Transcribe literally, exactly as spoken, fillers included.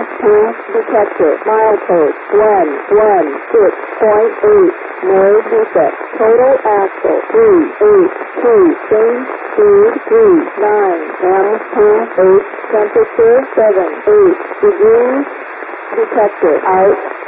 two detector. Milepost one one six point eight. No defect. Total axle three eight two. Same speed three nine. M two eight. Temperature seven eight degrees. Detector out.